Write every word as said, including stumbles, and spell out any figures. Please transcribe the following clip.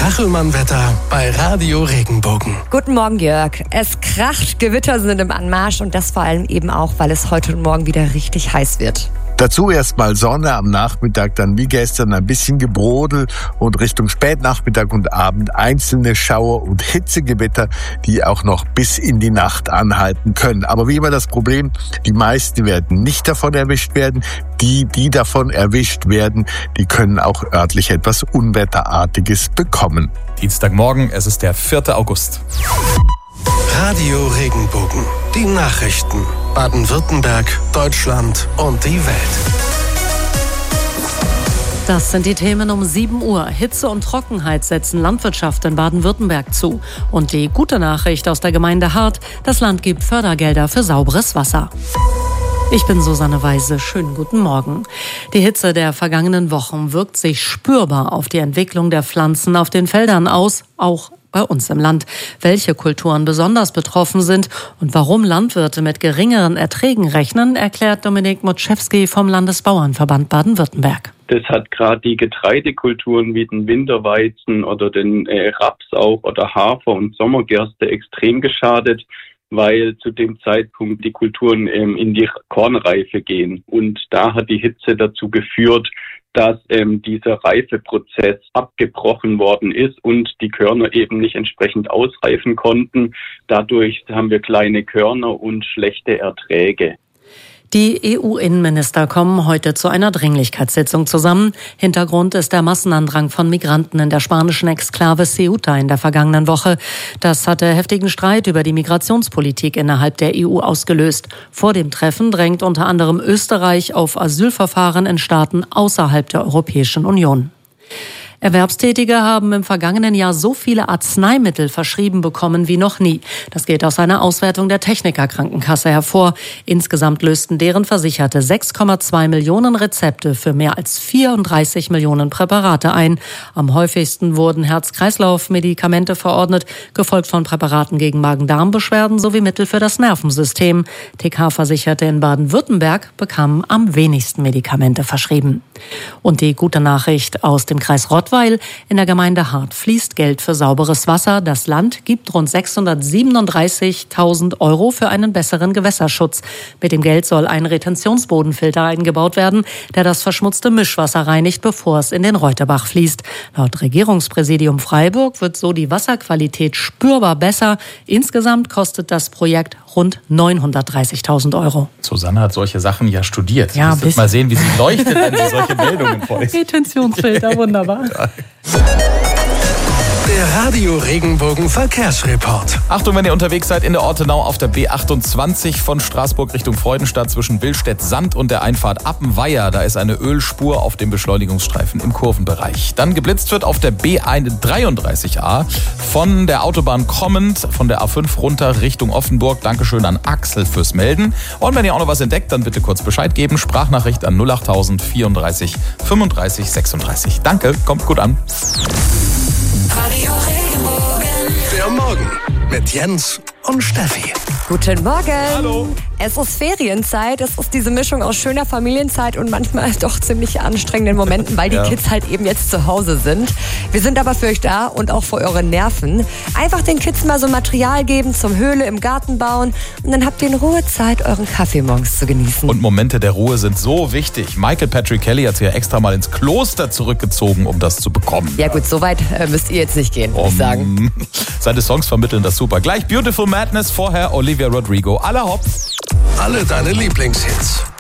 Kachelmann-Wetter bei Radio Regenbogen. Guten Morgen, Jörg. Es kracht, Gewitter sind im Anmarsch und das vor allem eben auch, weil es heute und morgen wieder richtig heiß wird. Dazu erstmal Sonne, am Nachmittag dann wie gestern ein bisschen Gebrodel und Richtung Spätnachmittag und Abend einzelne Schauer und Hitzegewitter, die auch noch bis in die Nacht anhalten können. Aber wie immer das Problem, die meisten werden nicht davon erwischt werden. Die, die davon erwischt werden, die können auch örtlich etwas Unwetterartiges bekommen. Dienstagmorgen, es ist der vierte August. Radio Regenbogen. Die Nachrichten. Baden-Württemberg, Deutschland und die Welt. Das sind die Themen um sieben Uhr. Hitze und Trockenheit setzen Landwirtschaft in Baden-Württemberg zu. Und die gute Nachricht aus der Gemeinde Hart: Das Land gibt Fördergelder für sauberes Wasser. Ich bin Susanne Weise. Schönen guten Morgen. Die Hitze der vergangenen Wochen wirkt sich spürbar auf die Entwicklung der Pflanzen auf den Feldern aus, auch bei uns im Land. Welche Kulturen besonders betroffen sind und warum Landwirte mit geringeren Erträgen rechnen, erklärt Dominik Motschewski vom Landesbauernverband Baden-Württemberg. Das hat gerade die Getreidekulturen wie den Winterweizen oder den äh, Raps auch oder Hafer und Sommergerste extrem geschadet, weil zu dem Zeitpunkt die Kulturen ähm, in die Kornreife gehen. Und da hat die Hitze dazu geführt, dass ähm, dieser Reifeprozess abgebrochen worden ist und die Körner eben nicht entsprechend ausreifen konnten. Dadurch haben wir kleine Körner und schlechte Erträge. Die E U-Innenminister kommen heute zu einer Dringlichkeitssitzung zusammen. Hintergrund ist der Massenandrang von Migranten in der spanischen Exklave Ceuta in der vergangenen Woche. Das hatte heftigen Streit über die Migrationspolitik innerhalb der E U ausgelöst. Vor dem Treffen drängt unter anderem Österreich auf Asylverfahren in Staaten außerhalb der Europäischen Union. Erwerbstätige haben im vergangenen Jahr so viele Arzneimittel verschrieben bekommen wie noch nie. Das geht aus einer Auswertung der Techniker Krankenkasse hervor. Insgesamt lösten deren Versicherte sechs Komma zwei Millionen Rezepte für mehr als vierunddreißig Millionen Präparate ein. Am häufigsten wurden Herz-Kreislauf-Medikamente verordnet, gefolgt von Präparaten gegen Magen-Darm-Beschwerden sowie Mittel für das Nervensystem. T K-Versicherte in Baden-Württemberg bekamen am wenigsten Medikamente verschrieben. Und die gute Nachricht aus dem Kreis Rottweil: In der Gemeinde Hart fließt Geld für sauberes Wasser. Das Land gibt rund sechshundertsiebenunddreißigtausend Euro für einen besseren Gewässerschutz. Mit dem Geld soll ein Retentionsbodenfilter eingebaut werden, der das verschmutzte Mischwasser reinigt, bevor es in den Reuterbach fließt. Laut Regierungspräsidium Freiburg wird so die Wasserqualität spürbar besser. Insgesamt kostet das Projekt rund neunhundertdreißigtausend Euro. Susanne hat solche Sachen ja studiert. Ja, du musst mal sehen, wie sie leuchtet, wenn sie solche Meldungen vorliest. Retentionsfilter, wunderbar. Der Radio Regenbogen Verkehrsreport. Achtung, wenn ihr unterwegs seid in der Ortenau auf der B achtundzwanzig von Straßburg Richtung Freudenstadt zwischen Billstedt-Sand und der Einfahrt Appenweier. Da ist eine Ölspur auf dem Beschleunigungsstreifen im Kurvenbereich. Dann geblitzt wird auf der B dreiunddreißig A von der Autobahn kommend von der A fünf runter Richtung Offenburg. Dankeschön an Axel fürs Melden. Und wenn ihr auch noch was entdeckt, dann bitte kurz Bescheid geben. Sprachnachricht an null achttausend vierunddreißig fünfunddreißig sechsunddreißig. Danke, kommt gut an. Radio Regenbogen. Der Morgen mit Jens und Steffi. Guten Morgen. Hallo. Es ist Ferienzeit. Es ist diese Mischung aus schöner Familienzeit und manchmal doch ziemlich anstrengenden Momenten, weil die Ja. Kids halt eben jetzt zu Hause sind. Wir sind aber für euch da und auch für eure Nerven. Einfach den Kids mal so Material geben zum Höhle im Garten bauen und dann habt ihr in Ruhe Zeit, euren Kaffee morgens zu genießen. Und Momente der Ruhe sind so wichtig. Michael Patrick Kelly hat sich ja extra mal ins Kloster zurückgezogen, um das zu bekommen. Ja gut, so weit äh, müsst ihr jetzt nicht gehen, würde ich sagen. Um, seine Songs vermitteln das super. Gleich Beautiful Madness, vorher Olivia Rodrigo. Alle hopp. Alle deine Lieblingshits.